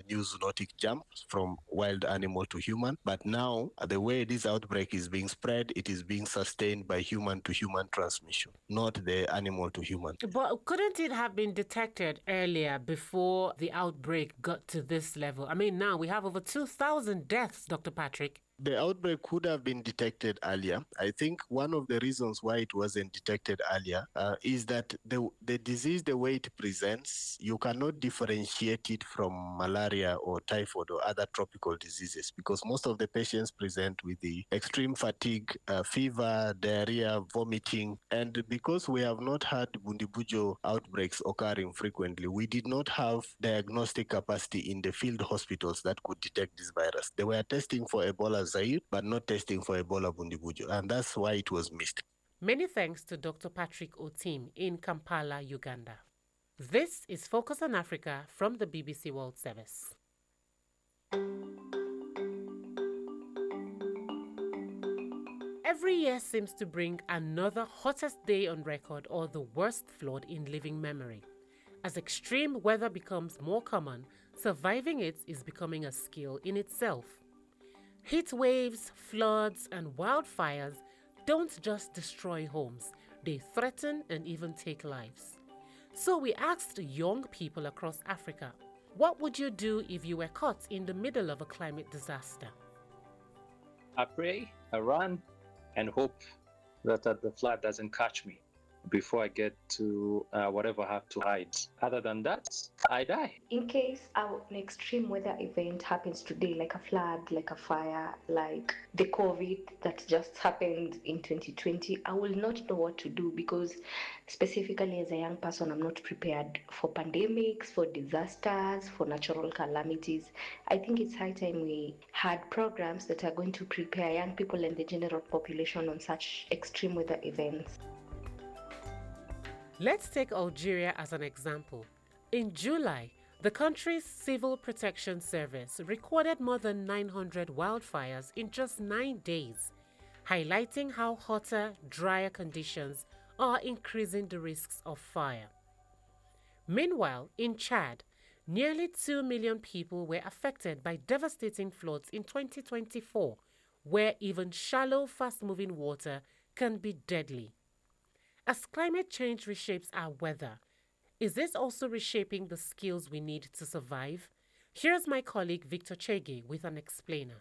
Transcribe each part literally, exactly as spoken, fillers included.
new zoonotic jump from wild animal to human. But now, uh, the way this outbreak is being spread, it is being sustained by human to human transmission, not the animal to human. But couldn't it have been detected earlier before the outbreak got to this level? I mean, now we have over two thousand deaths, Doctor Patrick. The outbreak could have been detected earlier. I think one of the reasons why it wasn't detected earlier uh, is that the, the disease, the way it presents, you cannot differentiate it from malaria or typhoid or other tropical diseases, because most of the patients present with the extreme fatigue, uh, fever, diarrhea, vomiting. And because we have not had Bundibujo outbreaks occurring frequently, we did not have diagnostic capacity in the field hospitals that could detect this virus. They were testing for Ebola Zaire, but not testing for Ebola Bundibujo, and that's why it was missed. Many thanks to Doctor Patrick Otim in Kampala, Uganda. This is Focus on Africa from the B B C World Service. Every year seems to bring another hottest day on record or the worst flood in living memory. As extreme weather becomes more common, surviving it is becoming a skill in itself. Heat waves, floods, and wildfires don't just destroy homes, they threaten and even take lives. So we asked young people across Africa, what would you do if you were caught in the middle of a climate disaster? I pray, I run, and hope that, that the flood doesn't catch me before I get to uh, whatever I have to hide. Other than that, I die. In case an extreme weather event happens today, like a flood, like a fire, like the COVID that just happened in twenty twenty, I will not know what to do, because specifically as a young person, I'm not prepared for pandemics, for disasters, for natural calamities. I think it's high time we had programs that are going to prepare young people and the general population on such extreme weather events. Let's take Algeria as an example. In July, the country's Civil Protection Service recorded more than nine hundred wildfires in just nine days, highlighting how hotter, drier conditions are increasing the risks of fire. Meanwhile, in Chad, nearly two million people were affected by devastating floods in twenty twenty-four, where even shallow, fast-moving water can be deadly. As climate change reshapes our weather, is this also reshaping the skills we need to survive? Here's my colleague Victor Chege with an explainer.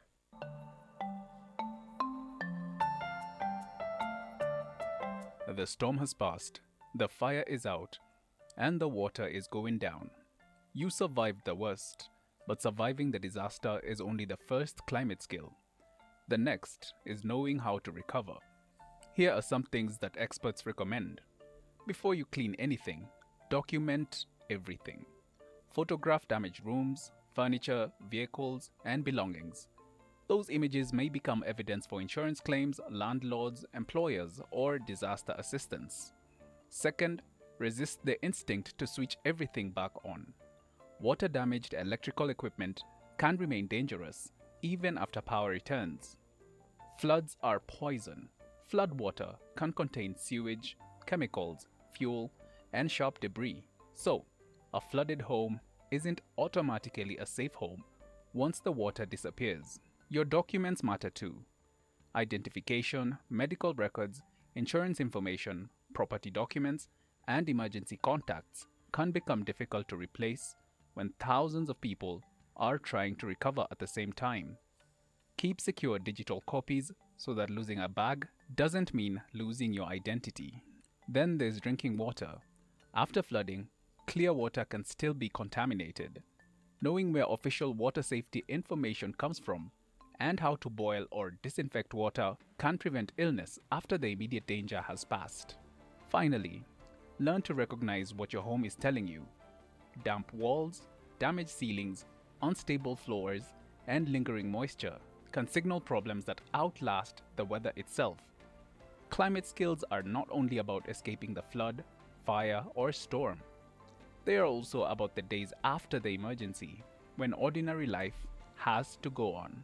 The storm has passed, the fire is out, and the water is going down. You survived the worst, but surviving the disaster is only the first climate skill. The next is knowing how to recover. Here are some things that experts recommend. Before you clean anything, document everything. Photograph damaged rooms, furniture, vehicles, and belongings. Those images may become evidence for insurance claims, landlords, employers, or disaster assistance. Second, resist the instinct to switch everything back on. Water-damaged electrical equipment can remain dangerous even after power returns. Floods are poison. Floodwater can contain sewage, chemicals, fuel, and sharp debris. So, a flooded home isn't automatically a safe home once the water disappears. Your documents matter too. Identification, medical records, insurance information, property documents, and emergency contacts can become difficult to replace when thousands of people are trying to recover at the same time. Keep secure digital copies so that losing a bag doesn't mean losing your identity. Then there's drinking water. After flooding, clear water can still be contaminated. Knowing where official water safety information comes from and how to boil or disinfect water can prevent illness after the immediate danger has passed. Finally, learn to recognize what your home is telling you. Damp walls, damaged ceilings, unstable floors, and lingering moisture can signal problems that outlast the weather itself. Climate skills are not only about escaping the flood, fire, or storm. They are also about the days after the emergency, when ordinary life has to go on.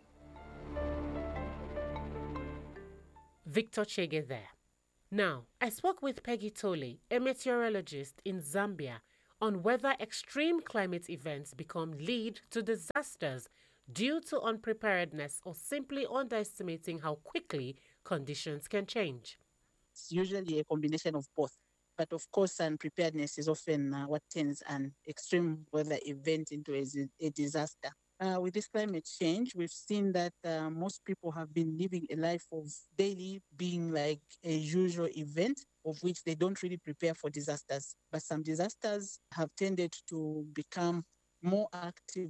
Victor Chege there. Now, I spoke with Peggy Tole, a meteorologist in Zambia, on whether extreme climate events become lead to disasters due to unpreparedness or simply underestimating how quickly conditions can change. It's usually a combination of both. But of course, unpreparedness is often uh, what turns an extreme weather event into a, a disaster. Uh, with this climate change, we've seen that uh, most people have been living a life of daily being like a usual event, of which they don't really prepare for disasters. But some disasters have tended to become more active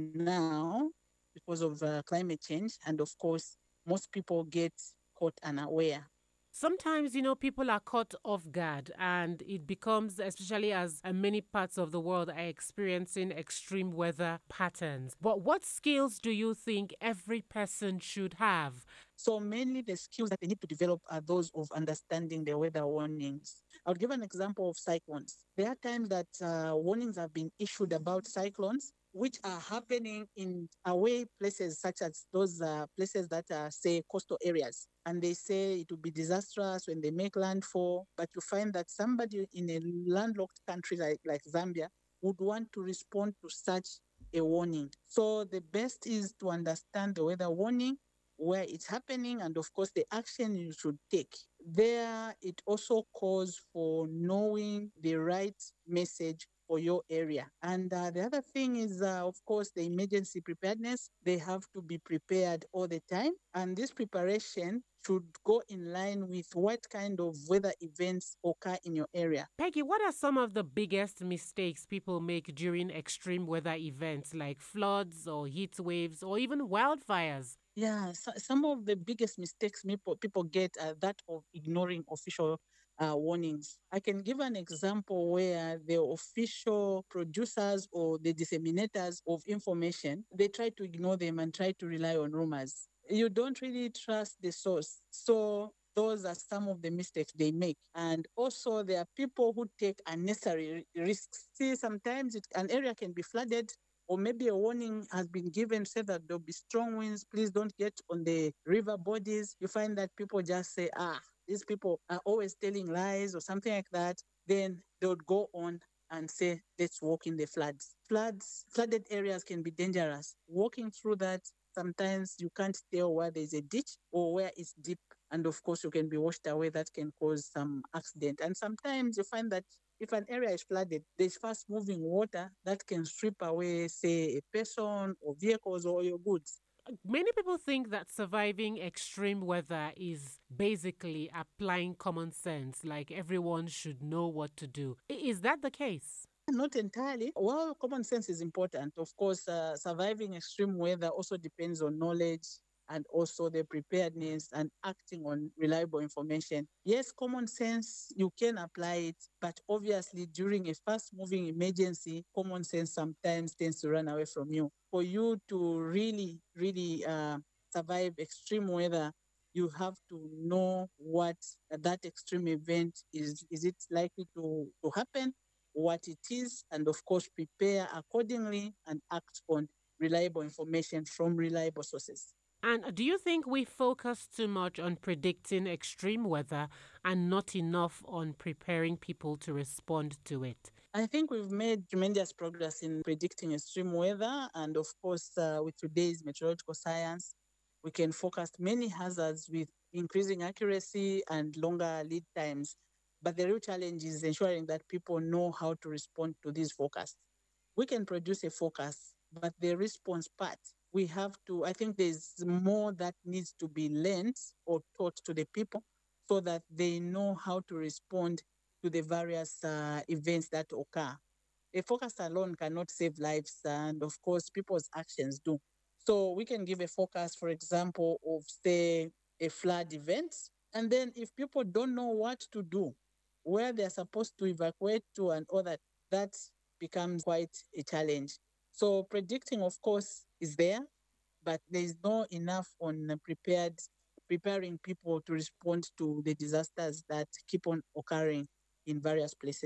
now because of uh, climate change. And of course, most people get caught unaware. Sometimes, you know, people are caught off guard, and it becomes, especially as uh, many parts of the world are experiencing extreme weather patterns. But what skills do you think every person should have? So mainly the skills that they need to develop are those of understanding the weather warnings. I'll give an example of cyclones. There are times that uh, warnings have been issued about cyclones, which are happening in away places such as those uh, places that are, say, coastal areas. And they say it will be disastrous when they make landfall. But you find that somebody in a landlocked country like, like Zambia would want to respond to such a warning. So the best is to understand the weather warning, where it's happening, and of course the action you should take. There, it also calls for knowing the right message for your area. And uh, the other thing is, uh, of course, the emergency preparedness. They have to be prepared all the time. And this preparation should go in line with what kind of weather events occur in your area. Peggy, what are some of the biggest mistakes people make during extreme weather events like floods or heat waves or even wildfires? Yeah, so, some of the biggest mistakes people, people get are that of ignoring official uh, warnings. I can give an example where the official producers or the disseminators of information, they try to ignore them and try to rely on rumors. You don't really trust the source. So those are some of the mistakes they make. And also there are people who take unnecessary risks. See, sometimes it, an area can be flooded, or maybe a warning has been given, say that there'll be strong winds, please don't get on the river bodies. You find that people just say, ah, these people are always telling lies or something like that. Then they would go on and say, let's walk in the floods. Floods, flooded areas can be dangerous. Walking through that, sometimes you can't tell where there's a ditch or where it's deep. And of course, you can be washed away. That can cause some accident. And sometimes you find that if an area is flooded, there's fast moving water that can strip away, say, a person or vehicles or your goods. Many people think that surviving extreme weather is basically applying common sense, like everyone should know what to do. I- Is that the case? Not entirely. Well, common sense is important. Of course, uh, surviving extreme weather also depends on knowledge and also the preparedness and acting on reliable information. Yes, common sense, you can apply it, but obviously during a fast-moving emergency, common sense sometimes tends to run away from you. For you to really, really uh, survive extreme weather, you have to know what that extreme event is. Is it likely to, to happen? What it is, and of course, prepare accordingly and act on reliable information from reliable sources. And do you think we focus too much on predicting extreme weather and not enough on preparing people to respond to it? I think we've made tremendous progress in predicting extreme weather. And of course, uh, with today's meteorological science, we can forecast many hazards with increasing accuracy and longer lead times. But the real challenge is ensuring that people know how to respond to these forecasts. We can produce a forecast, but the response part, we have to, I think there's more that needs to be learned or taught to the people so that they know how to respond to the various uh, events that occur. A forecast alone cannot save lives, and of course, people's actions do. So we can give a forecast, for example, of, say, a flood event. And then if people don't know what to do, where they're supposed to evacuate to and all that, that becomes quite a challenge. So predicting, of course, is there, but there is not enough on prepared preparing people to respond to the disasters that keep on occurring in various places.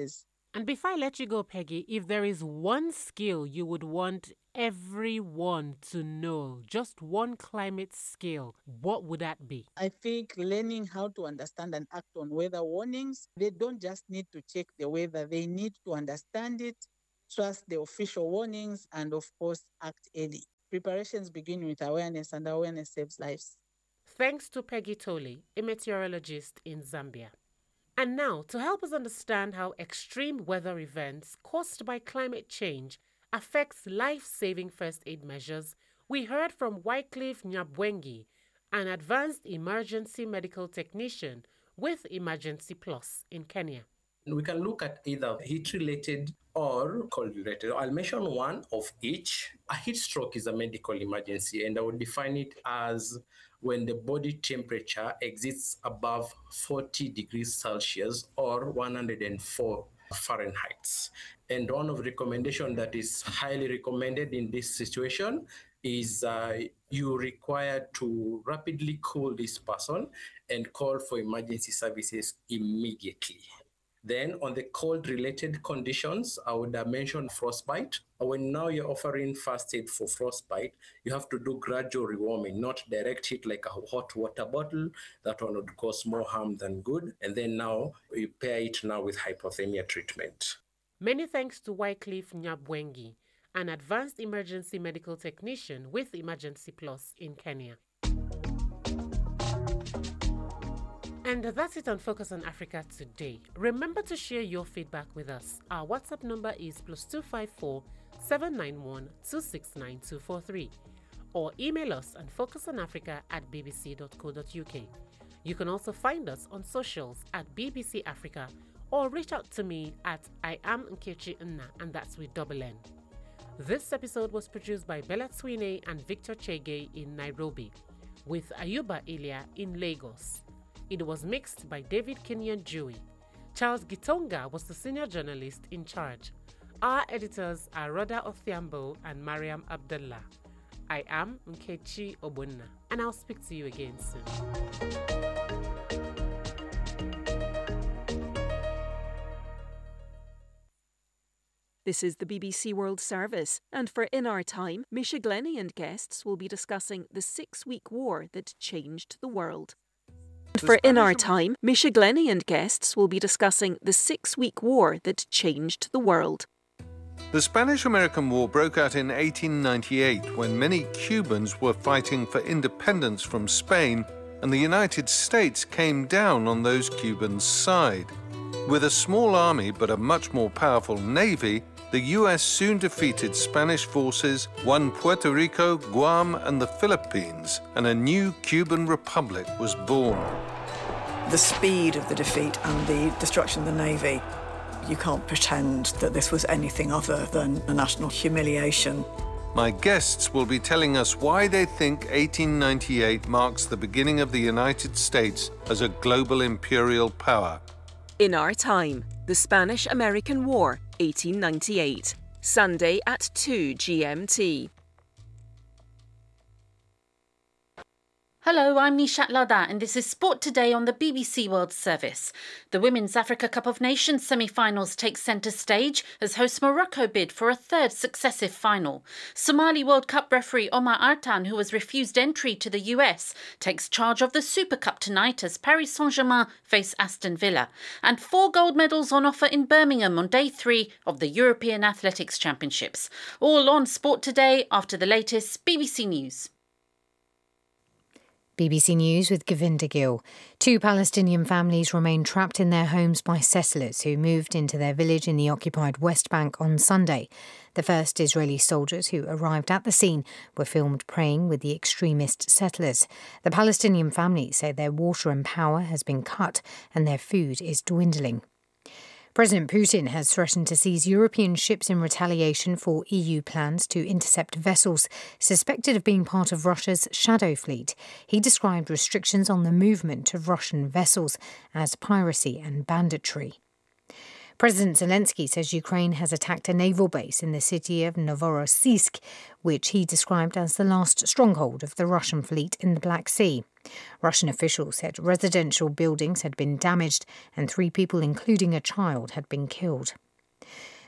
And before I let you go, Peggy, if there is one skill you would want everyone to know, just one climate skill, what would that be? I think learning how to understand and act on weather warnings, they don't just need to check the weather, they need to understand it, trust the official warnings, and of course, act early. Preparations begin with awareness, and awareness saves lives. Thanks to Peggy Tole, a meteorologist in Zambia. And now, to help us understand how extreme weather events caused by climate change affects life-saving first aid measures, we heard from Wycliffe Nyabwengi, an advanced emergency medical technician with Emergency Plus in Kenya. We can look at either heat-related or cold-related. I'll mention one of each. A heat stroke is a medical emergency, and I would define it as when the body temperature exceeds above forty degrees Celsius or one hundred four Fahrenheit. And one of the recommendations that is highly recommended in this situation is uh, you require to rapidly cool this person and call for emergency services immediately. Then on the cold-related conditions, I would have mentioned frostbite. When now you're offering first aid for frostbite, you have to do gradual rewarming, not direct heat like a hot water bottle. That one would cause more harm than good. And then now you pair it now with hypothermia treatment. Many thanks to Wycliffe Nyabwengi, an advanced emergency medical technician with Emergency Plus in Kenya. And that's it on Focus on Africa today. Remember to share your feedback with us. Our WhatsApp number is plus two five four, seven nine one, two six nine two four three or email us on focusonafrica at b b c dot co dot u k. You can also find us on socials at B B C Africa or reach out to me at I am Nkechi Nna, and that's with double N. This episode was produced by Bella Twine and Victor Chege in Nairobi, with Ayuba Ilya in Lagos. It was mixed by David Kenyon Dewey. Charles Gitonga was the senior journalist in charge. Our editors are Rhoda Othiambo and Mariam Abdullah. I am Nkechi Obunna, and I'll speak to you again soon. This is the B B C World Service, and for In Our Time, Misha Glenny and guests will be discussing the six-week war that changed the world. For In Our Time, Misha Glenny and guests will be discussing the six-week war that changed the world. The Spanish-American War broke out in eighteen ninety-eight when many Cubans were fighting for independence from Spain, and the United States came down on those Cubans' side. With a small army but a much more powerful navy, the U S soon defeated Spanish forces, won Puerto Rico, Guam, and the Philippines, and a new Cuban republic was born. The speed of the defeat and the destruction of the navy, you can't pretend that this was anything other than a national humiliation. My guests will be telling us why they think eighteen ninety-eight marks the beginning of the United States as a global imperial power. In Our Time, the Spanish-American War, eighteen ninety-eight. Sunday at two G M T. Hello, I'm Nishat Lada and this is Sport Today on the B B C World Service. The Women's Africa Cup of Nations semi-finals take centre stage as host Morocco bid for a third successive final. Somali World Cup referee Omar Artan, who was refused entry to the U S, takes charge of the Super Cup tonight as Paris Saint-Germain face Aston Villa. And four gold medals on offer in Birmingham on day three of the European Athletics Championships. All on Sport Today after the latest B B C News. B B C News with Govinda Gill. Two Palestinian families remain trapped in their homes by settlers who moved into their village in the occupied West Bank on Sunday. The first Israeli soldiers who arrived at the scene were filmed praying with the extremist settlers. The Palestinian families say their water and power has been cut and their food is dwindling. President Putin has threatened to seize European ships in retaliation for E U plans to intercept vessels suspected of being part of Russia's shadow fleet. He described restrictions on the movement of Russian vessels as piracy and banditry. President Zelensky says Ukraine has attacked a naval base in the city of Novorossiysk, which he described as the last stronghold of the Russian fleet in the Black Sea. Russian officials said residential buildings had been damaged and three people, including a child, had been killed.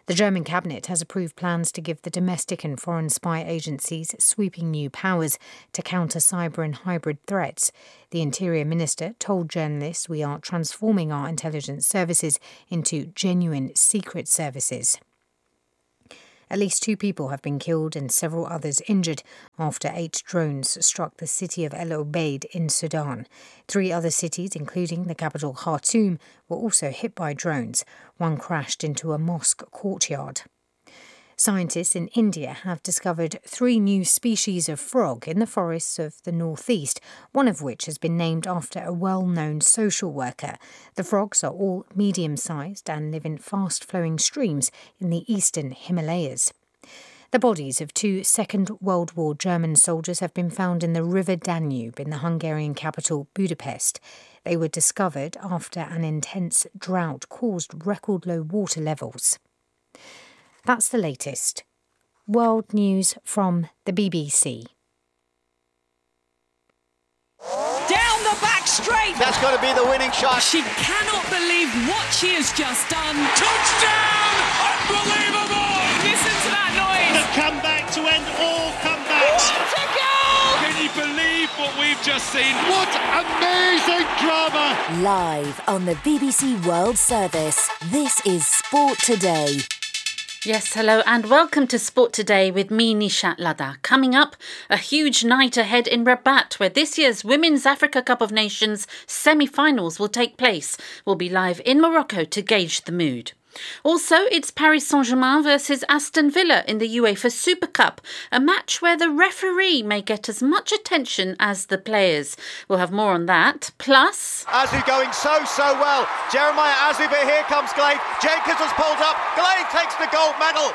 The German cabinet has approved plans to give the domestic and foreign spy agencies sweeping new powers to counter cyber and hybrid threats. The Interior Minister told journalists, "We are transforming our intelligence services into genuine secret services." At least two people have been killed and several others injured after eight drones struck the city of El Obeid in Sudan. Three other cities, including the capital Khartoum, were also hit by drones. One crashed into a mosque courtyard. Scientists in India have discovered three new species of frog in the forests of the northeast, one of which has been named after a well-known social worker. The frogs are all medium-sized and live in fast-flowing streams in the eastern Himalayas. The bodies of two Second World War German soldiers have been found in the River Danube in the Hungarian capital Budapest. They were discovered after an intense drought caused record-low water levels. That's the latest. World news from the B B C. Down the back straight. That's got to be the winning shot. She cannot believe what she has just done. Touchdown! Unbelievable! Listen to that noise. The comeback to end all comebacks. What a goal! Can you believe what we've just seen? What amazing drama! Live on the B B C World Service, this is Sport Today. Yes, hello and welcome to Sport Today with me, Nishat Ladha. Coming up, a huge night ahead in Rabat, where this year's Women's Africa Cup of Nations semi-finals will take place. We'll be live in Morocco to gauge the mood. Also, it's Paris Saint-Germain versus Aston Villa in the UEFA Super Cup, a match where the referee may get as much attention as the players. We'll have more on that. Plus, Azu going so, so well. Jeremiah Azu, but here comes Glaive. Jenkins has pulled up. Glaive takes the gold medal.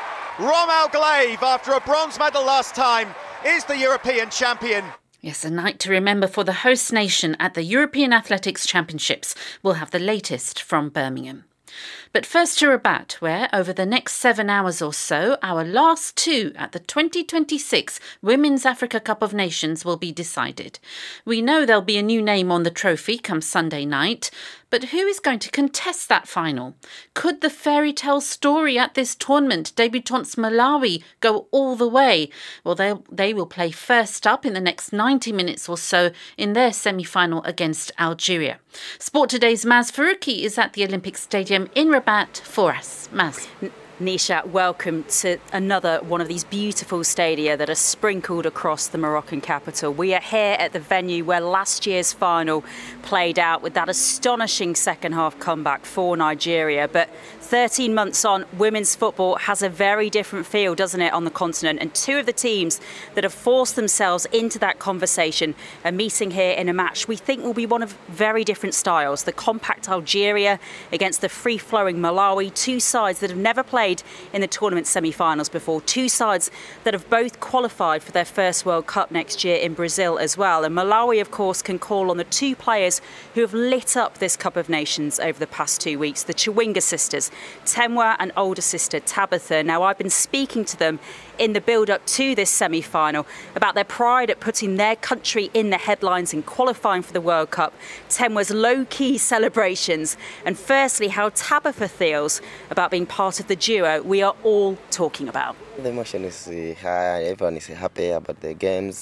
Romeo Glaive, after a bronze medal last time, is the European champion. Yes, a night to remember for the host nation at the European Athletics Championships. We'll have the latest from Birmingham. But first to Rabat, where over the next seven hours or so, our last two at the twenty twenty-six Women's Africa Cup of Nations will be decided. We know there'll be a new name on the trophy come Sunday night, but who is going to contest that final? Could the fairy tale story at this tournament, debutantes Malawi, go all the way? Well, they, they will play first up in the next ninety minutes or so in their semi-final against Algeria. Sport Today's Maz Faruqi is at the Olympic Stadium in Rabat for us. Maz. Nisha, welcome to another one of these beautiful stadia that are sprinkled across the Moroccan capital. We are here at the venue where last year's final played out with that astonishing second half comeback for Nigeria. But thirteen months on, women's football has a very different feel, doesn't it, on the continent? And two of the teams that have forced themselves into that conversation are meeting here in a match we think will be one of very different styles. The compact Algeria against the free-flowing Malawi, two sides that have never played in the tournament semi-finals before, two sides that have both qualified for their first World Cup next year in Brazil as well. And Malawi, of course, can call on the two players who have lit up this Cup of Nations over the past two weeks, the Chawinga sisters, Temwa and older sister Tabitha. Now, I've been speaking to them in the build-up to this semi-final about their pride at putting their country in the headlines and qualifying for the World Cup, Temwa's low-key celebrations, and firstly how Tabitha feels about being part of the duo we are all talking about. The emotion is high, everyone is happy about the games.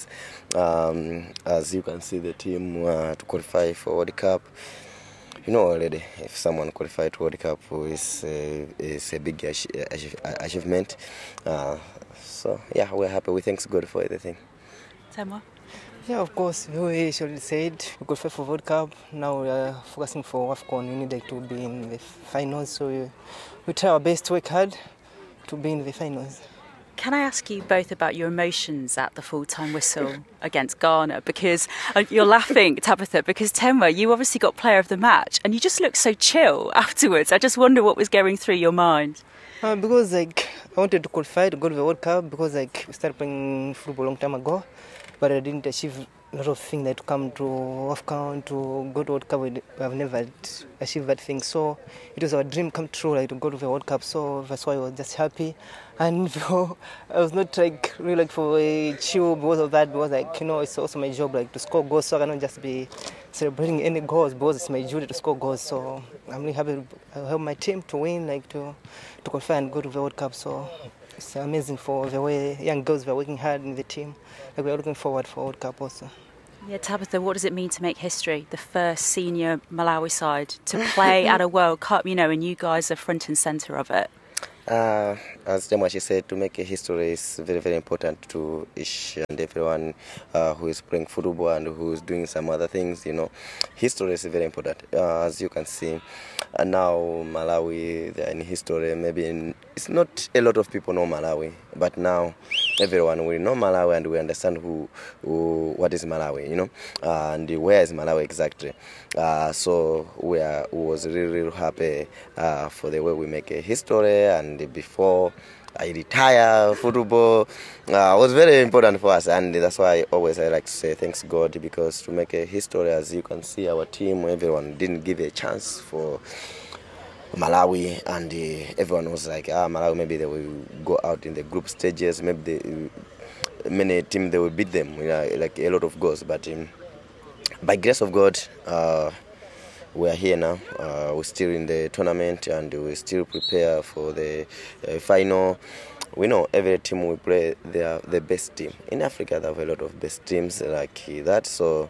Um, as you can see, the team uh, to qualify for World Cup. You know already, if someone qualified to World Cup, it's a, it's a big achievement. Uh, so, yeah, we're happy. We thank God for everything. Temwa? Yeah, of course. We should said we qualified for World Cup. Now we are focusing for AFCON. We need like, to be in the finals. So we, we try our best to work hard to be in the finals. Can I ask you both about your emotions at the full-time whistle against Ghana? Because uh, you're laughing, Tabitha, because Temwa, you obviously got player of the match and you just look so chill afterwards. I just wonder what was going through your mind. Uh, because like I wanted to qualify to go to the World Cup because like we started playing football a long time ago, but I didn't achieve a lot of things like to come to AFCON, to go to World Cup. I've never achieved that thing. So it was our dream come true, like to go to the World Cup. So that's why I was just happy. And I was not like really like for a chill because of that, because like, you know, it's also my job like to score goals, so I cannot just be celebrating any goals because it's my duty to score goals. So I'm really happy to help my team to win, like to to qualify and go to the World Cup. So it's amazing for the way young girls were working hard in the team. Like we're looking forward for World Cup also. Yeah, Tabitha, what does it mean to make history? The first senior Malawi side to play at a World Cup, you know, and you guys are front and centre of it. Uh, as Demachi said, to make a history is very, very important to each and everyone uh, who is playing football and who is doing some other things, you know. History is very important. Uh, as you can see, uh, now Malawi, they are in history. Maybe in, it's not a lot of people know Malawi, but now everyone will know Malawi and we understand who, who what is Malawi, you know, uh, and where is Malawi exactly. Uh, so we are we was really, really happy uh, for the way we make a history, and before I retire football uh, was very important for us, and that's why always I like to say thanks God, because to make a history, as you can see, our team, everyone didn't give a chance for Malawi, and uh, everyone was like, ah, Malawi, maybe they will go out in the group stages, maybe they, many teams they will beat them, you know, like a lot of goals, but um, by grace of God, uh, we are here now. Uh, we're still in the tournament and we still prepare for the uh, final. We know every team we play, they are the best team. In Africa, they have a lot of best teams like that. So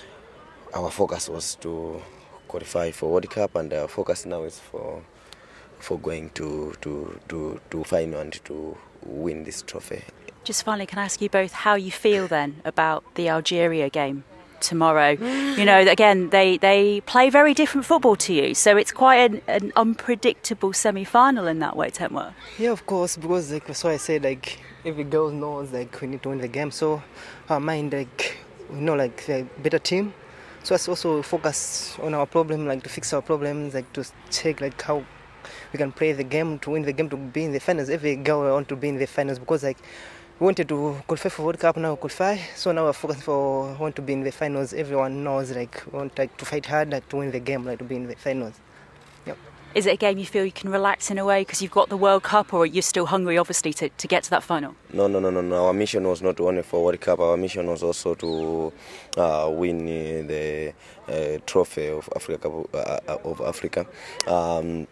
our focus was to qualify for World Cup, and our focus now is for for going to to to to final and to win this trophy. Just finally, can I ask you both how you feel then about the Algeria game tomorrow? You know, again, they, they play very different football to you, so it's quite an, an unpredictable semi-final in that way, Temwa. Yeah, of course, because like so I said, like every girl knows like we need to win the game. So our mind, like we know, like they're a better team. So let's also focus on our problem, like to fix our problems, like to check like how we can play the game to win the game to be in the finals. Every girl want to be in the finals because like we wanted to qualify for World Cup, now qualify. So now we're focused for want to be in the finals. Everyone knows like we want like to fight hard, like to win the game, like to be in the finals. Yep. Is it a game you feel you can relax in a way because you've got the World Cup, or are you still hungry, obviously, to, to get to that final? No, no, no, no, no. Our mission was not only for World Cup. Our mission was also to uh, win uh, the uh, trophy of Africa. Uh, of Africa. Um,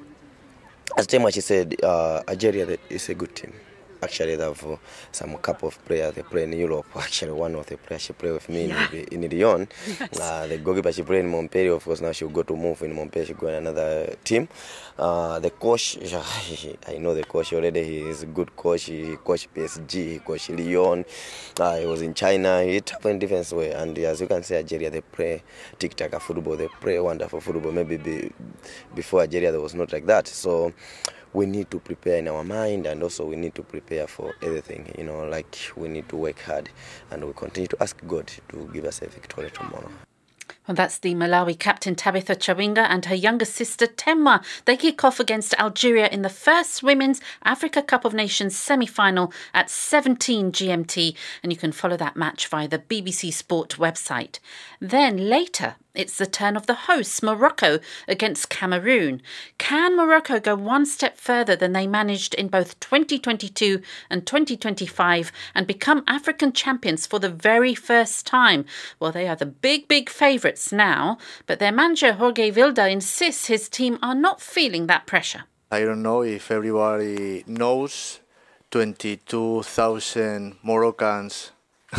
as Temachi said, uh, Algeria is a good team. Actually, they have uh, some couple of players they play in Europe. Actually, one of the players she played with me yeah. in, in Lyon. Yes. Uh, the goalkeeper she played in Montpellier. Of course, now she'll go to move in Montpellier. She'll go in another team. Uh, the coach, I know the coach already. He is a good coach. He coached P S G. He coached Lyon. Uh, he was in China. He tapped in different way. And as you can see, Algeria, they play tic-tac football. They play wonderful football. Maybe be, before Algeria, there was not like that. So we need to prepare in our mind, and also we need to prepare for everything, you know, like we need to work hard, and we continue to ask God to give us a victory tomorrow. Well, that's the Malawi captain Tabitha Chawinga and her younger sister Temwa. They kick off against Algeria in the first Women's Africa Cup of Nations semi-final at seventeen G M T, and you can follow that match via the B B C Sport website. Then later, it's the turn of the hosts, Morocco, against Cameroon. Can Morocco go one step further than they managed in both twenty twenty-two and twenty twenty-five and become African champions for the very first time? Well, they are the big, big favourites now, but their manager Jorge Vilda insists his team are not feeling that pressure. I don't know if everybody knows twenty-two thousand Moroccans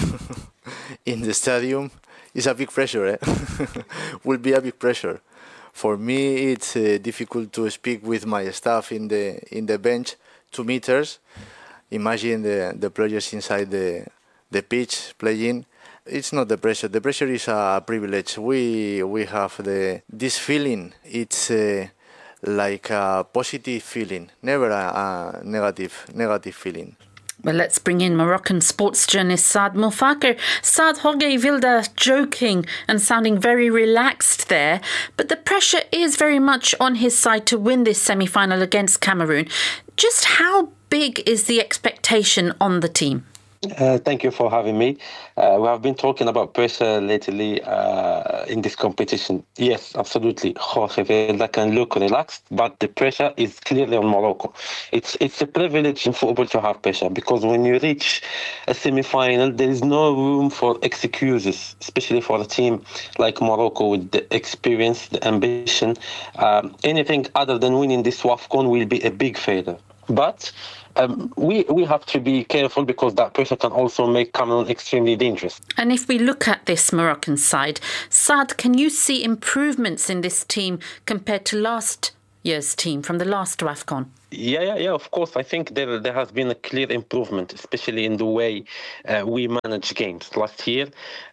in the stadium. It's a big pressure, eh? Will be a big pressure. For me, it's uh, difficult to speak with my staff in the in the bench, two meters. Imagine the the players inside the the pitch playing. It's not the pressure. The pressure is a privilege. We we have the this feeling. It's uh, like a positive feeling, never a, a negative negative feeling. Well, let's bring in Moroccan sports journalist Saad Moufakir. Saad, Jorge Vilda joking and sounding very relaxed there, but the pressure is very much on his side to win this semi-final against Cameroon. Just how big is the expectation on the team? Uh, thank you for having me. Uh, we have been talking about pressure lately uh, in this competition. Yes, absolutely. Jorge Vilda can look relaxed, but the pressure is clearly on Morocco. It's it's a privilege in football to have pressure, because when you reach a semi-final, there is no room for excuses, especially for a team like Morocco with the experience, the ambition. Um, anything other than winning this WAFCON will be a big failure. But um, we we have to be careful, because that pressure can also make Cameroon extremely dangerous. And if we look at this Moroccan side, Saad, can you see improvements in this team compared to last year's team from the last WAFCON? Yeah, yeah, yeah. Of course, I think there there has been a clear improvement, especially in the way uh, we manage games. Last year,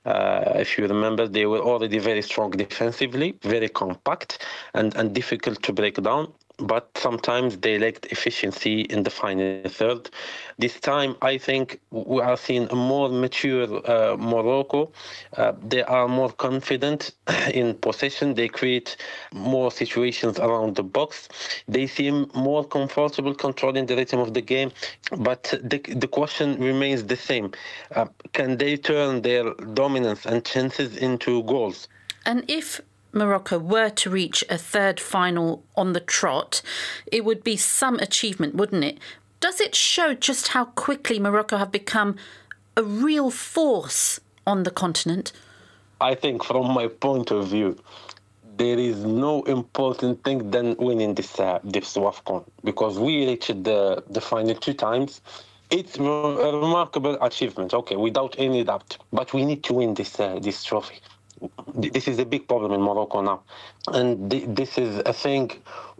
uh, if you remember, they were already very strong defensively, very compact, and and difficult to break down. But sometimes they lacked efficiency in the final third. This time, I think we are seeing a more mature uh, Morocco. Uh, they are more confident in possession. They create more situations around the box. They seem more comfortable controlling the rhythm of the game. But the, the question remains the same. Uh, can they turn their dominance and chances into goals? And if Morocco were to reach a third final on the trot, it would be some achievement, wouldn't it? Does it show just how quickly Morocco have become a real force on the continent? I think from my point of view, there is no important thing than winning this uh, this WAFCON, because we reached the, the final two times. It's a remarkable achievement, okay, without any doubt. But we need to win this uh, this trophy. This is a big problem in Morocco now. And th- this is a thing,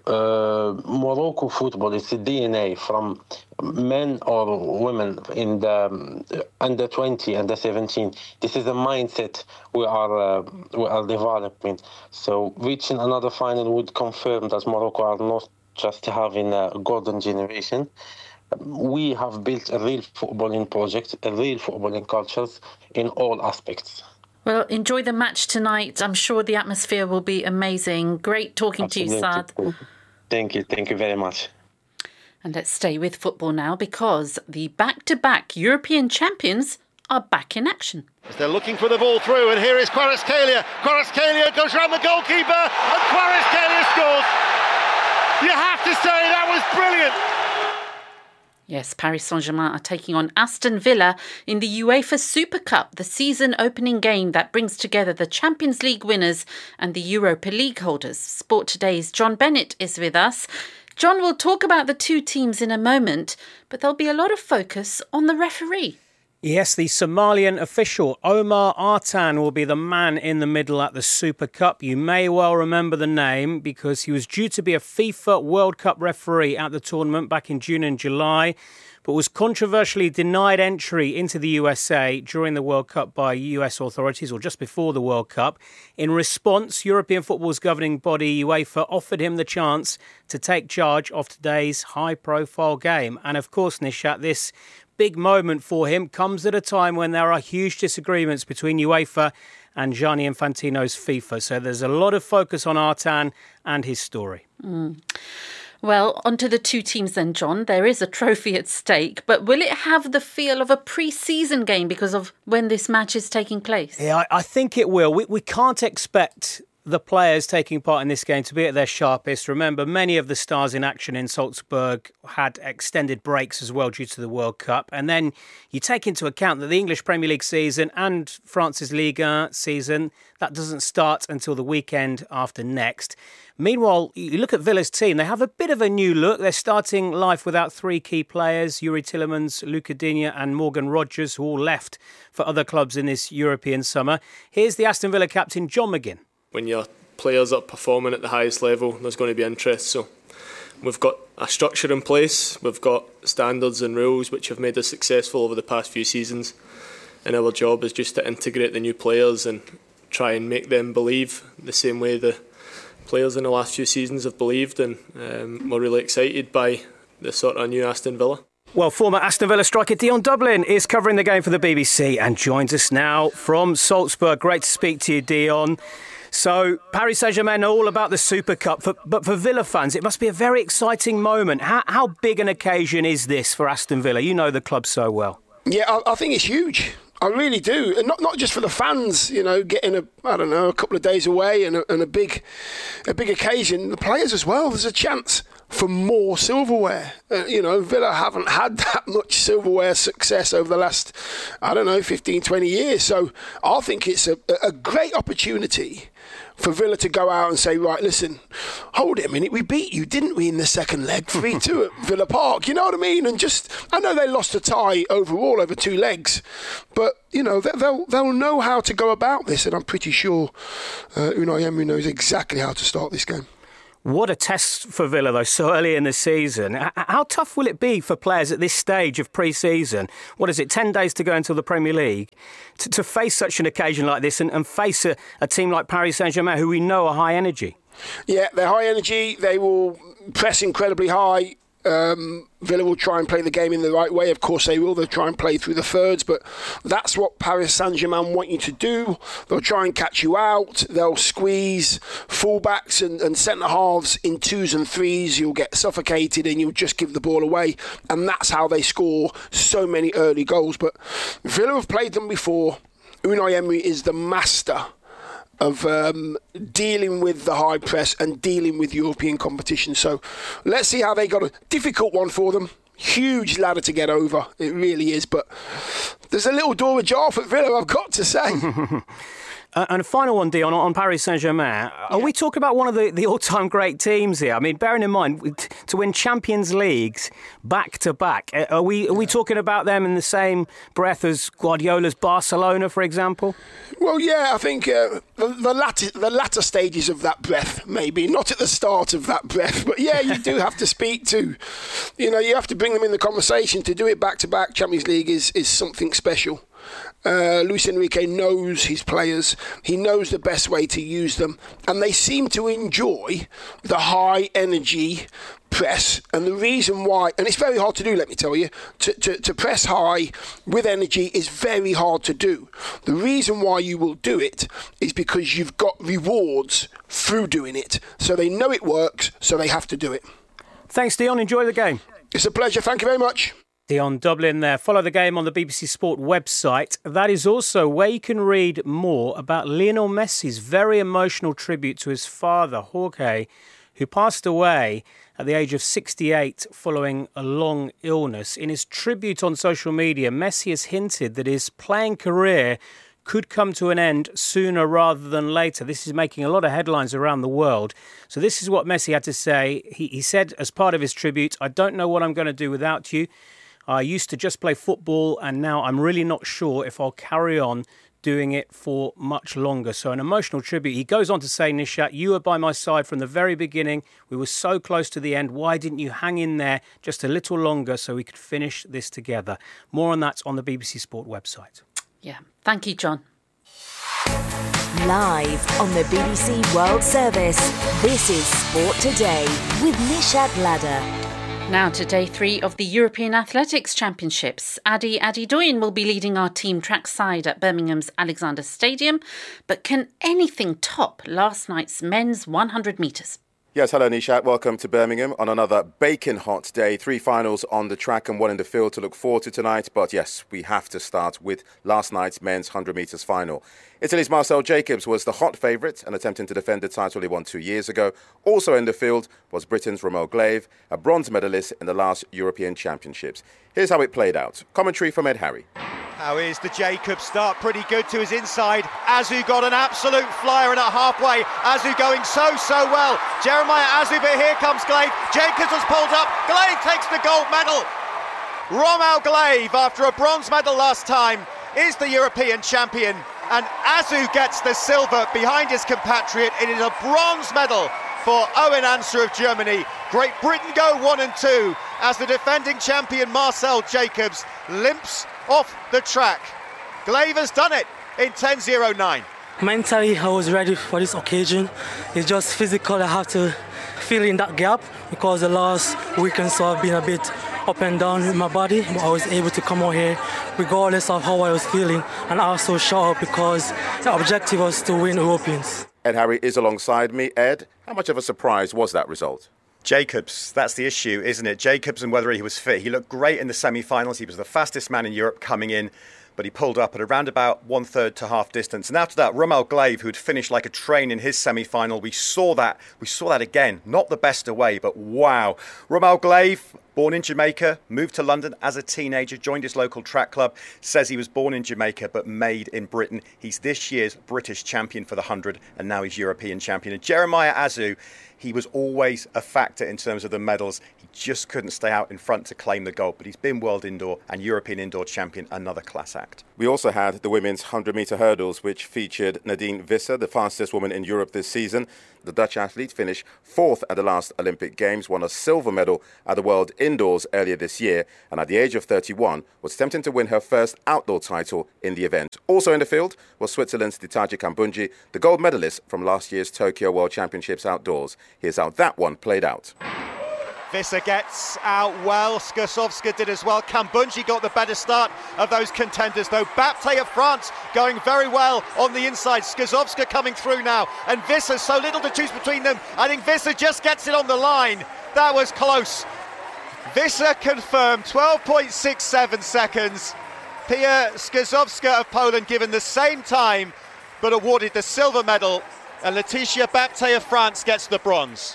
uh, Morocco football, it's a D N A from men or women in the um, under twenty, under seventeen. This is a mindset we are, uh, we are developing. So reaching another final would confirm that Morocco are not just having a golden generation. We have built a real footballing project, a real footballing cultures in all aspects. Well, enjoy the match tonight. I'm sure the atmosphere will be amazing. Great talking Absolutely. to you, Saad. Thank you. Thank you very much. And let's stay with football now, because the back-to-back European champions are back in action. They're looking for the ball through, and here is Kvaratskhelia. Kvaratskhelia goes round the goalkeeper, and Kvaratskhelia scores. You have to say that was brilliant. Yes, Paris Saint-Germain are taking on Aston Villa in the UEFA Super Cup, the season opening game that brings together the Champions League winners and the Europa League holders. Sport Today's John Bennett is with us. John, will talk about the two teams in a moment, but there'll be a lot of focus on the referee. Yes, the Somalian official Omar Artan will be the man in the middle at the Super Cup. You may well remember the name because he was due to be a FIFA World Cup referee at the tournament back in June and July, but was controversially denied entry into the U S A during the World Cup by U S authorities, or just before the World Cup. In response, European football's governing body UEFA offered him the chance to take charge of today's high-profile game. And of course, Nishat, this big moment for him comes at a time when there are huge disagreements between UEFA and Gianni Infantino's FIFA. So there's a lot of focus on Artan and his story. Mm. Well, onto the two teams then, John. There is a trophy at stake, but will it have the feel of a pre-season game because of when this match is taking place? Yeah, I, I think it will. We, we can't expect the players taking part in this game to be at their sharpest. Remember, many of the stars in action in Salzburg had extended breaks as well due to the World Cup. And then you take into account that the English Premier League season and France's Liga season, that doesn't start until the weekend after next. Meanwhile, you look at Villa's team, they have a bit of a new look. They're starting life without three key players, Yuri Tillemans, Luca Digne and Morgan Rogers, who all left for other clubs in this European summer. Here's the Aston Villa captain, John McGinn. When your players are performing at the highest level, there's going to be interest. So we've got a structure in place, we've got standards and rules which have made us successful over the past few seasons. And our job is just to integrate the new players and try and make them believe the same way the players in the last few seasons have believed. And um, we're really excited by the sort of new Aston Villa. Well, former Aston Villa striker Dion Dublin is covering the game for the B B C and joins us now from Salzburg. Great to speak to you, Dion. So, Paris Saint-Germain are all about the Super Cup, for, but for Villa fans, it must be a very exciting moment. How, how big an occasion is this for Aston Villa? You know the club so well. Yeah, I, I think it's huge. I really do, and not not just for the fans, you know, getting a I don't know a couple of days away and a, and a big, a big occasion. The players as well. There's a chance for more silverware. Uh, you know, Villa haven't had that much silverware success over the last, I don't know, fifteen, twenty years. So I think it's a, a great opportunity for Villa to go out and say, right, listen, hold it a minute, we beat you, didn't we, in the second leg, three two at Villa Park, you know what I mean? And just, I know they lost a tie overall over two legs, but, you know, they'll they'll know how to go about this, and I'm pretty sure uh, Unai Emery knows exactly how to start this game. What a test for Villa, though, so early in the season. How tough will it be for players at this stage of pre-season? What is it, ten days to go until the Premier League? To, to face such an occasion like this and, and face a, a team like Paris Saint-Germain, who we know are high energy? Yeah, they're high energy. They will press incredibly high. Um, Villa will try and play the game in the right way. Of course they will. They'll try and play through the thirds, but that's what Paris Saint-Germain want you to do. They'll try and catch you out. They'll squeeze fullbacks and, and centre-halves in twos and threes. You'll get suffocated and you'll just give the ball away, and that's how they score so many early goals. But Villa have played them before. Unai Emery is the master of um, dealing with the high press and dealing with European competition. So let's see how they got a difficult one for them. Huge ladder to get over. It really is. But there's a little door ajar for Villa, I've got to say. Uh, and a final one, Dion, on Paris Saint-Germain. Are yeah. we talking about one of the, the all-time great teams here? I mean, bearing in mind, to win Champions Leagues back-to-back, are we are we talking about them in the same breath as Guardiola's Barcelona, for example? Well, yeah, I think uh, the, the, latter, the latter stages of that breath, maybe. Not at the start of that breath. But, yeah, you do have to speak to, you know, you have to bring them in the conversation. To do it back-to-back Champions League is, is something special. Uh, Luis Enrique knows his players. He knows the best way to use them, and they seem to enjoy the high energy press. And the reason why, and it's very hard to do, let me tell you, to, to, to press high with energy is very hard to do. The reason why you will do it is because you've got rewards through doing it. So they know it works, so they have to do it. Thanks, Dion. Enjoy the game. It's a pleasure. Thank you very much. Dion Dublin there. Follow the game on the B B C Sport website. That is also where you can read more about Lionel Messi's very emotional tribute to his father, Jorge, who passed away at the age of sixty-eight following a long illness. In his tribute on social media, Messi has hinted that his playing career could come to an end sooner rather than later. This is making a lot of headlines around the world. So this is what Messi had to say. He, he said as part of his tribute, "I don't know what I'm going to do without you. I used to just play football, and now I'm really not sure if I'll carry on doing it for much longer." So an emotional tribute. He goes on to say, Nishat, you were by my side from the very beginning. We were so close to the end. Why didn't you hang in there just a little longer so we could finish this together? More on that on the B B C Sport website. Yeah. Thank you, John. Live on the B B C World Service, this is Sport Today with Nishat Ladder. Now to day three of the European Athletics Championships. Adi Adedoyin will be leading our team trackside at Birmingham's Alexander Stadium. But can anything top last night's men's one hundred metres? Yes, hello Nishat. Welcome to Birmingham on another baking hot day. Three finals on the track and one in the field to look forward to tonight. But yes, we have to start with last night's men's one hundred metres final. Italy's Marcel Jacobs was the hot favourite and attempting to defend the title he won two years ago. Also in the field was Britain's Romain Glaive, a bronze medalist in the last European Championships. Here's how it played out. Commentary from Ed Harry. How is the Jacobs start? Pretty good to his inside. Azu got an absolute flyer, and at halfway, Azu going so, so well. Jeremiah Azu, but here comes Glaive. Jacobs was pulled up. Glaive takes the gold medal. Romain Glaive, after a bronze medal last time, is the European champion. And Azu gets the silver behind his compatriot. It is a bronze medal for Owen Answer of Germany. Great Britain go one and two as the defending champion Marcel Jacobs limps off the track. Glaive has done it in ten oh nine. Mentally, I was ready for this occasion. It's just physical. I have to fill in that gap because the last weekend so I've been a bit up and down with my body, but I was able to come out here regardless of how I was feeling, and also show up because the objective was to win Europeans. Ed Harry is alongside me. Ed, how much of a surprise was that result? Jacobs, that's the issue, isn't it? Jacobs and whether he was fit. He looked great in the semi-finals. He was the fastest man in Europe coming in, but he pulled up at around about one-third to half distance. And after that, Romain Glaive, who'd finished like a train in his semi-final, we saw that. We saw that again. Not the best away, but wow. Romain Glaive, born in Jamaica, moved to London as a teenager, joined his local track club, says he was born in Jamaica but made in Britain. He's this year's British champion for the one hundred, and now he's European champion. And Jeremiah Azu, he was always a factor in terms of the medals. He just couldn't stay out in front to claim the gold, but he's been world indoor and European indoor champion, another class act. We also had the women's one hundred metre hurdles, which featured Nadine Visser, the fastest woman in Europe this season. The Dutch athlete finished fourth at the last Olympic Games, won a silver medal at the World Indoors earlier this year, and at the age of thirty-one was attempting to win her first outdoor title in the event. Also in the field was Switzerland's Ditage Kambundji, the gold medalist from last year's Tokyo World Championships outdoors. Here's how that one played out. Visser gets out well, Skosowska did as well. Kambundji got the better start of those contenders though. Baptiste of France going very well on the inside. Skosowska coming through now, and Visser, so little to choose between them. I think Visser just gets it on the line. That was close. Visser confirmed twelve point six seven seconds. Pia Skosowska of Poland given the same time but awarded the silver medal, and Laetitia Baptiste of France gets the bronze.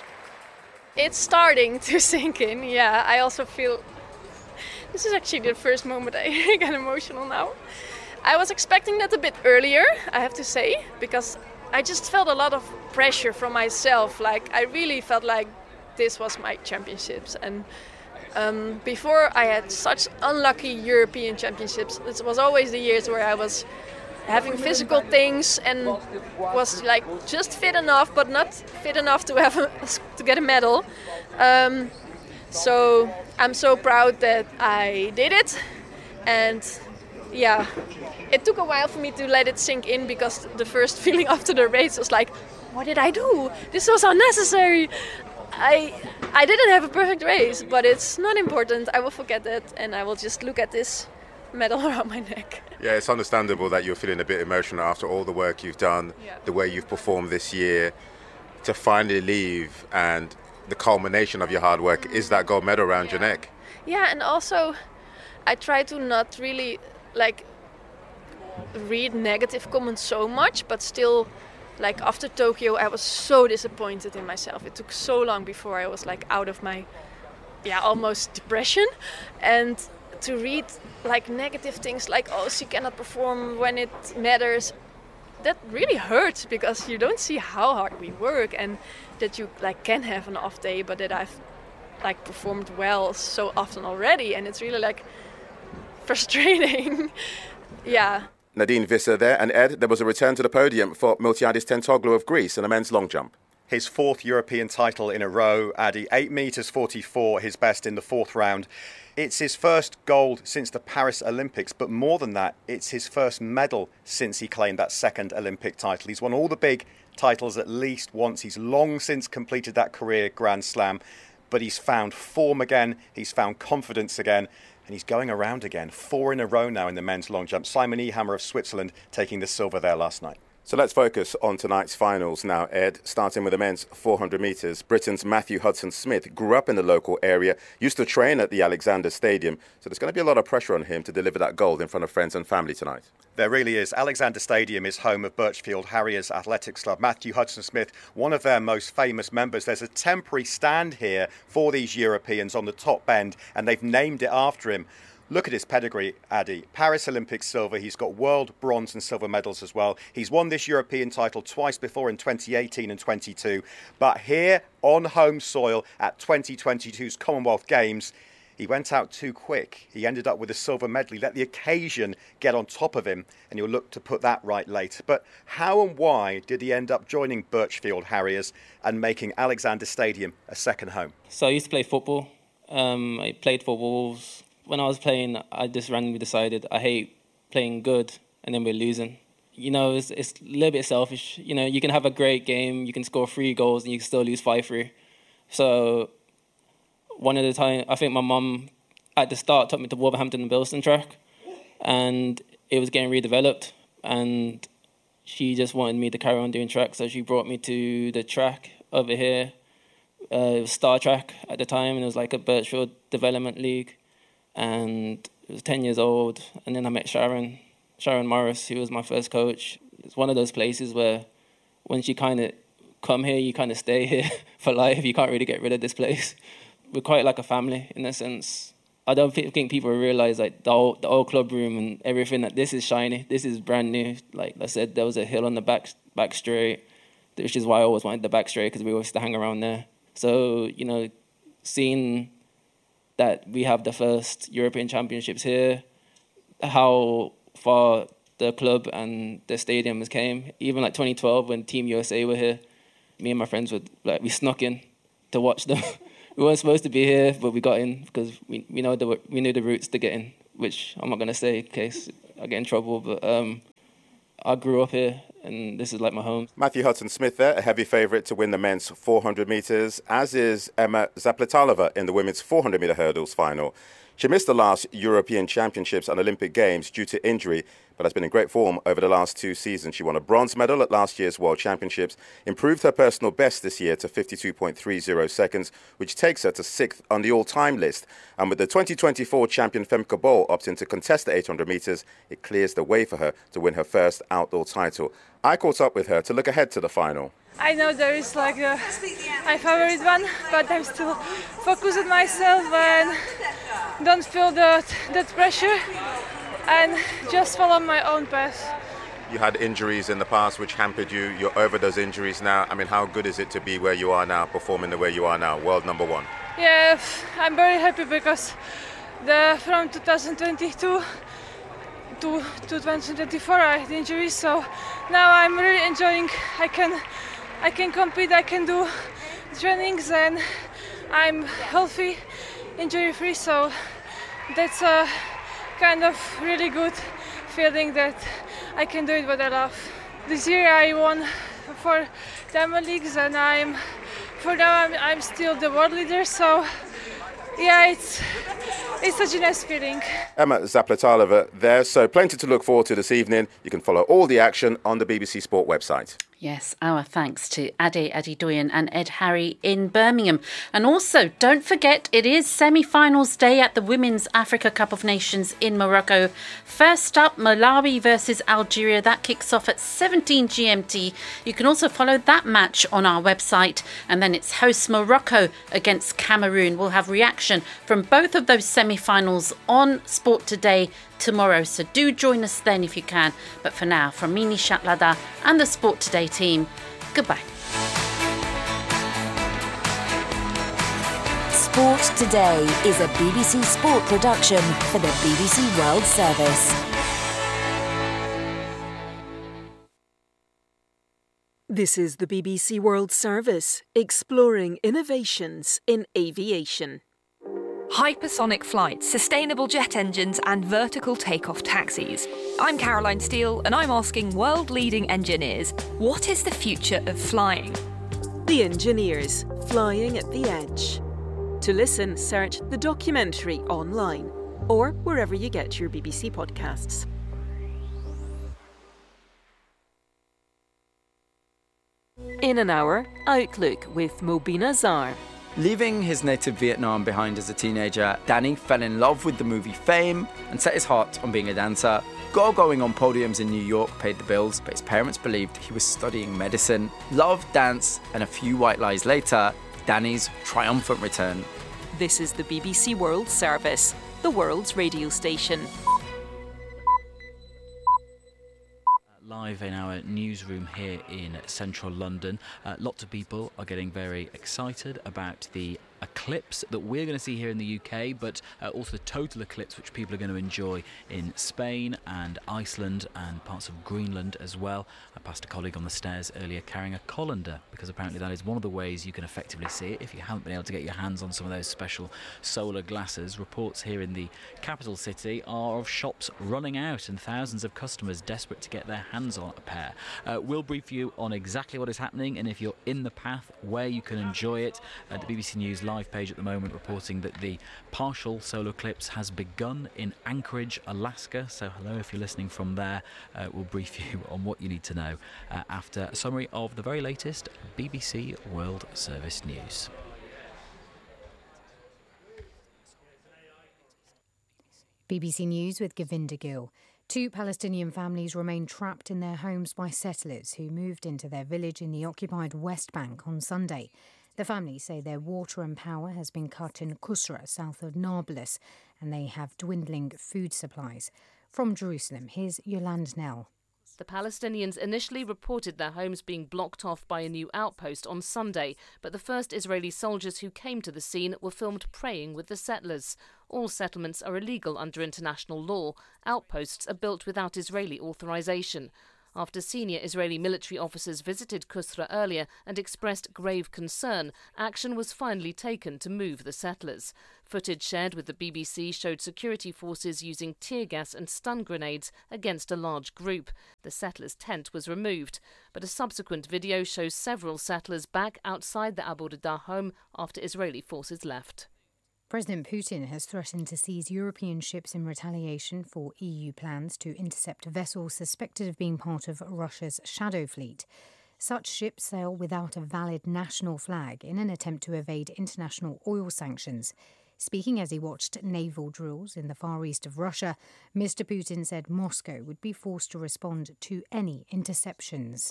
It's starting to sink in, yeah. I also feel, this is actually the first moment I get emotional now. I was expecting that a bit earlier, I have to say, because I just felt a lot of pressure from myself. Like, I really felt like this was my championships. And um, before I had such unlucky European championships, it was always the years where I was having physical things and was like just fit enough, but not fit enough to have a, to get a medal. Um, so I'm so proud that I did it, and yeah, it took a while for me to let it sink in, because the first feeling after the race was like, what did I do? This was unnecessary. I I didn't have a perfect race, but it's not important. I will forget that, and I will just look at this medal around my neck. Yeah, it's understandable that you're feeling a bit emotional after all the work you've done, yeah. the way you've performed this year. To finally leave, and the culmination of your hard work is that gold medal around yeah. your neck. Yeah, and also I try to not really like read negative comments so much, but still, like after Tokyo I was so disappointed in myself. It took so long before I was like out of my yeah almost depression, and to read like negative things like, oh, she cannot perform when it matters, that really hurts, because you don't see how hard we work, and that you like can have an off day, but that I've like performed well so often already, and it's really like frustrating. yeah. Nadine Visser there, and Ed, there was a return to the podium for Miltiadis Tentoglou of Greece in the men's long jump. His fourth European title in a row, Addy, eight metres forty-four, his best in the fourth round. It's his first gold since the Paris Olympics, but more than that, it's his first medal since he claimed that second Olympic title. He's won all the big titles at least once. He's long since completed that career Grand Slam, but he's found form again, he's found confidence again, and he's going around again. Four in a row now in the men's long jump. Simon Ehammer of Switzerland taking the silver there last night. So let's focus on tonight's finals now, Ed, starting with the men's four hundred metres. Britain's Matthew Hudson-Smith grew up in the local area, used to train at the Alexander Stadium, so there's going to be a lot of pressure on him to deliver that gold in front of friends and family tonight. There really is. Alexander Stadium is home of Birchfield Harriers Athletics Club. Matthew Hudson-Smith, one of their most famous members. There's a temporary stand here for these Europeans on the top bend, and they've named it after him. Look at his pedigree, Addy. Paris Olympic silver. He's got world bronze and silver medals as well. He's won this European title twice before in twenty eighteen and twenty-two. But here on home soil at twenty twenty-two's Commonwealth Games, he went out too quick. He ended up with a silver medal. He let the occasion get on top of him, and he'll look to put that right later. But how and why did he end up joining Birchfield Harriers and making Alexander Stadium a second home? So I used to play football. Um, I played for Wolves. When I was playing, I just randomly decided I hate playing good and then we're losing. You know, it's, it's a little bit selfish. You know, you can have a great game, you can score three goals and you can still lose five three. So one of the time, I think my mum at the start took me to Wolverhampton and Bilston track, and it was getting redeveloped, and she just wanted me to carry on doing track, so she brought me to the track over here, Uh, it was Star Track at the time, and it was like a virtual development league. And I was ten years old, and then I met Sharon, Sharon Morris, who was my first coach. It's one of those places where once you kind of come here, you kind of stay here for life. You can't really get rid of this place. We're quite like a family in a sense. I don't think people realise like the old, the old club room and everything, that this is shiny, this is brand new. Like I said, there was a hill on the back back straight, which is why I always wanted the back straight, because we always used to hang around there. So, you know, seeing that we have the first European Championships here, how far the club and the stadiums came. Even like twenty twelve when Team U S A were here, me and my friends would like we snuck in to watch them. We weren't supposed to be here, but we got in because we we know the we knew the routes to get in, which I'm not gonna say in case I get in trouble. But um, I grew up here, and this is like my home. Matthew Hudson-Smith there, a heavy favourite to win the men's four hundred metres, as is Emma Zaplatalova in the women's four hundred metre hurdles final. She missed the last European Championships and Olympic Games due to injury, but has been in great form over the last two seasons. She won a bronze medal at last year's World Championships, improved her personal best this year to fifty-two point three zero seconds, which takes her to sixth on the all-time list. And with the twenty twenty-four champion Femke Bol opting to contest the eight hundred metres, it clears the way for her to win her first outdoor title. I caught up with her to look ahead to the final. I know there is like a, my favorite one, but I'm still focused on myself and don't feel that, that pressure and just follow my own path. You had injuries in the past which hampered you. You're over those injuries now. I mean, how good is it to be where you are now, performing the way you are now, world number one? Yeah, I'm very happy because the from twenty twenty-two to, to twenty twenty-four I had injuries, so now I'm really enjoying. I can I can compete, I can do trainings, and I'm healthy, injury-free, so that's a kind of really good feeling that I can do it what I love. This year I won four Diamond Leagues, and I'm for now I'm, I'm still the world leader, so yeah, it's it's such a nice feeling. Emma Zaplatalova there, so plenty to look forward to this evening. You can follow all the action on the B B C Sport website. Yes, our thanks to Ade Adedoyin and Ed Harry in Birmingham. And also, don't forget, it is semi-finals day at the Women's Africa Cup of Nations in Morocco. First up, Malawi versus Algeria. That kicks off at seventeen G M T. You can also follow that match on our website. And then it's host Morocco against Cameroon. We'll have reaction from both of those semi-finals on Sport Today tomorrow, so do join us then if you can. But for now, from me, Nishat Ladda, and the Sport Today team, goodbye. Sport Today is a B B C Sport production for the B B C World Service. This is the B B C World Service, exploring innovations in aviation. Hypersonic flights, sustainable jet engines and vertical takeoff taxis. I'm Caroline Steele and I'm asking world-leading engineers, what is the future of flying? The Engineers, Flying at the Edge. To listen, search the documentary online or wherever you get your B B C podcasts. In an hour, Outlook with Mobina Zar. Leaving his native Vietnam behind as a teenager, Danny fell in love with the movie Fame and set his heart on being a dancer. Go-going on podiums in New York paid the bills, but his parents believed he was studying medicine. Love, dance, and a few white lies later, Danny's triumphant return. This is the B B C World Service, the world's radio station. Live in our newsroom here in central London, uh, lots of people are getting very excited about the eclipse that we're going to see here in the U K, but uh, also the total eclipse which people are going to enjoy in Spain and Iceland and parts of Greenland as well. I passed a colleague on the stairs earlier carrying a colander, because apparently that is one of the ways you can effectively see it if you haven't been able to get your hands on some of those special solar glasses. Reports here in the capital city are of shops running out and thousands of customers desperate to get their hands on a pair. Uh, we'll brief you on exactly what is happening and if you're in the path, where you can enjoy it. Uh, the B B C News live page at the moment reporting that the partial solar eclipse has begun in Anchorage, Alaska. So hello if you're listening from there. Uh, we'll brief you on what you need to know uh, after a summary of the very latest B B C World Service news. B B C News with Govinda Gill. Two Palestinian families remain trapped in their homes by settlers who moved into their village in the occupied West Bank on Sunday. The families say their water and power has been cut in Kusra, south of Nablus, and they have dwindling food supplies. From Jerusalem, here's Yolande Nell. The Palestinians initially reported their homes being blocked off by a new outpost on Sunday, but the first Israeli soldiers who came to the scene were filmed praying with the settlers. All settlements are illegal under international law. Outposts are built without Israeli authorization. After senior Israeli military officers visited Kusra earlier and expressed grave concern, action was finally taken to move the settlers. Footage shared with the B B C showed security forces using tear gas and stun grenades against a large group. The settlers' tent was removed, but a subsequent video shows several settlers back outside the Abu Rida home after Israeli forces left. President Putin has threatened to seize European ships in retaliation for E U plans to intercept vessels suspected of being part of Russia's shadow fleet. Such ships sail without a valid national flag in an attempt to evade international oil sanctions. Speaking as he watched naval drills in the far east of Russia, Mister Putin said Moscow would be forced to respond to any interceptions.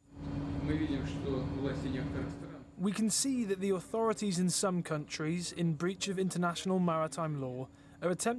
We can see that the authorities in some countries, in breach of international maritime law, are attempting